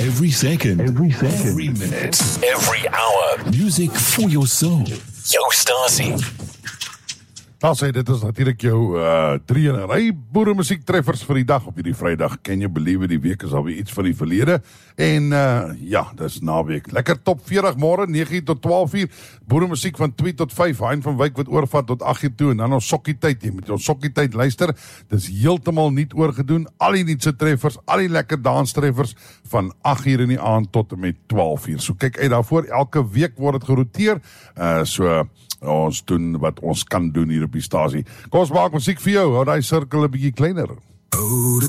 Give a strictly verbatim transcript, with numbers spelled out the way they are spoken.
Every second, Every second. every minute, every hour. Music for your soul. Jou stasie. Nou sê, dit is natuurlijk jou uh, drie en een rij boere muziek treffers vir die dag op hierdie vrydag. Ken jy believe, die week is alweer iets van die verlede. En uh, ja, dit is naweek. Lekker top veertig morgen, nege uur tot twaalf uur. Boere muziek van twee tot vyf. Hein van Wyk wat oorvat tot agt uur toe. En dan ons sokkie tyd. Jy moet ons sokkie tyd luister. Dit is heeltemal niet oorgedoen. Al die nietse treffers, al die lekker danstreffers van agt uur in die aand tot en met twaalf uur. So kyk uit daarvoor. Elke week word het geroteer. Uh, so... ons doen wat ons kan doen hier op die stasie. Kom ons maak muziek vir jou, hou die cirkel 'n bietjie kleiner. Oh,